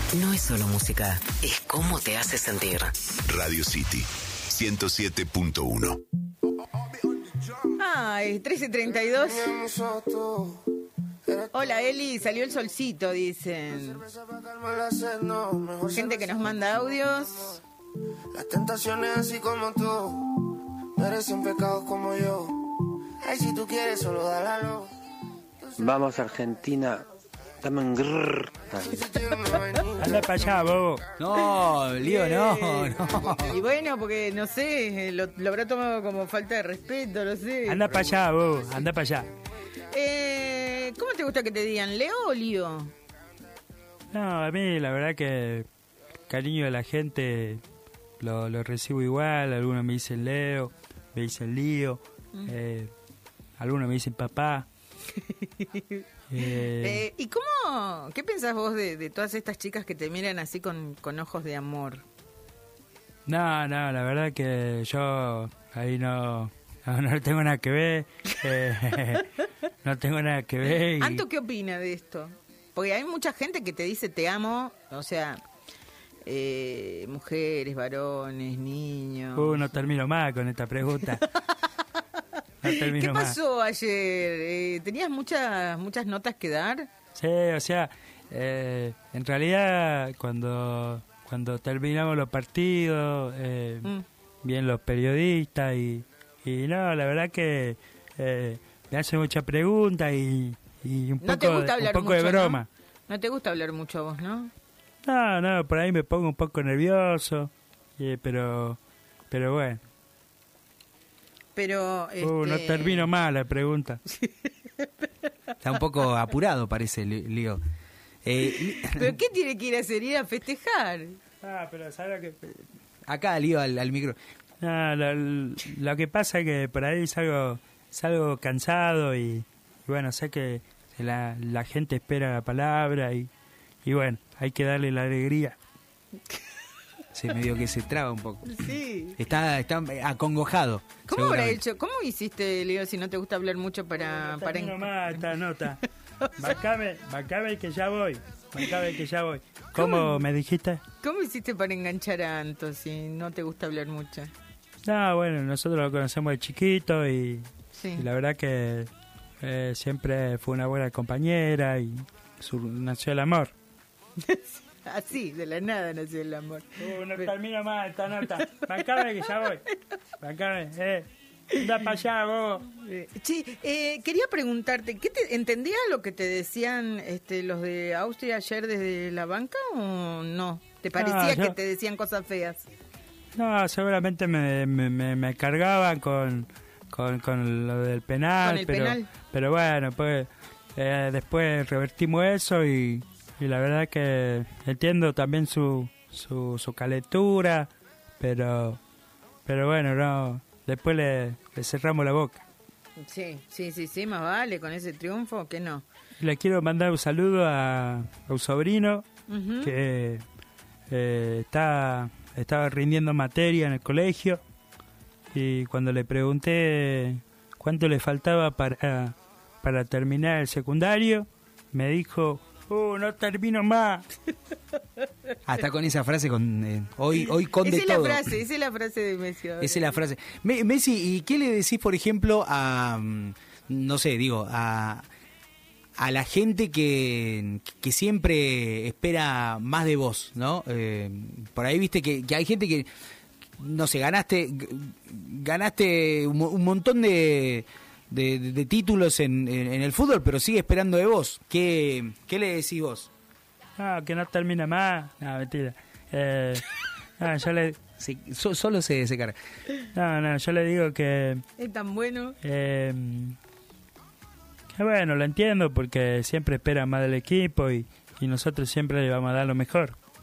no es solo música, es cómo te hace sentir. Radio City 107.1. Ay, 13:32. Hola Eli, salió el solcito, dicen. Gente que nos manda audios. Las tentaciones así como tú merecen pecados como yo. Ay, si tú quieres solo dálalo. Vamos Argentina, dame un grrr. Anda para allá, bobo. No, Lío, no. Y bueno, porque no sé, lo habrá tomado como falta de respeto, no sé. Anda para allá, bobo, anda para allá. ¿Cómo te gusta que te digan, Leo o Lío? No, a mí la verdad que cariño de la gente lo recibo igual. Algunos me dicen Leo, me dicen Lío, algunos me dicen papá. ¿Y cómo, qué pensás vos de todas estas chicas que te miran así con ojos de amor? No, la verdad que yo ahí no tengo nada que ver. No tengo nada que ver. ¿Anto qué opina de esto? Porque hay mucha gente que te dice te amo, o sea, mujeres, varones, niños. No termino más con esta pregunta. ¿Qué pasó ayer? ¿Tenías muchas notas que dar? Sí, o sea, en realidad cuando terminamos los partidos, bien los periodistas y no, la verdad que me hacen muchas preguntas y un poco de broma. ¿No te gusta hablar mucho a vos, no? No, por ahí me pongo un poco nervioso, pero bueno. Pero no termino más la pregunta. Está un poco apurado, parece, Lío. ¿Pero qué tiene que ir a hacer? Ir a festejar. Pero ¿sabes lo que...? Acá, Lío, al micro. Lo que pasa es que por ahí salgo cansado y bueno, sé que la gente espera la palabra y bueno, hay que darle la alegría. Sí, medio que se traba un poco. Sí. Está acongojado. ¿Cómo habrá hecho? ¿Cómo hiciste, Leo, si no te gusta hablar mucho para nomás esta nota. Bancame que ya voy. ¿Cómo me dijiste? ¿Cómo hiciste para enganchar a Anto si no te gusta hablar mucho? No, bueno, nosotros lo conocemos de chiquito y la verdad que siempre fue una buena compañera y nació el amor. Así, de la nada nació el amor. No termino más esta nota. Bancame que ya voy. Anda para allá, vos. Sí, quería preguntarte, ¿entendías lo que te decían los de Austria ayer desde la banca o no? ¿Te parecía que te decían cosas feas? No, seguramente me cargaban con lo del penal. ¿Con el penal? Pero bueno, pues después revertimos eso y la verdad que entiendo también su calentura, pero bueno, no, después le cerramos la boca. Sí, más vale con ese triunfo que no. Le quiero mandar un saludo a un sobrino que estaba rindiendo materia en el colegio y cuando le pregunté cuánto le faltaba para terminar el secundario, me dijo... no termino más. Está con esa frase, hoy con de todo. Esa es la frase de Messi. Esa es la frase. Messi, ¿y qué le decís, por ejemplo, a la gente que siempre espera más de vos, ¿no? Por ahí viste que hay gente que, no sé, ganaste un montón de títulos en el fútbol, pero sigue esperando de vos. ¿Qué le decís vos? Que no termina más. No, mentira. Yo le... solo se carga. No, yo le digo que... Es tan bueno. Que bueno, lo entiendo porque siempre espera más del equipo y nosotros siempre le vamos a dar lo mejor.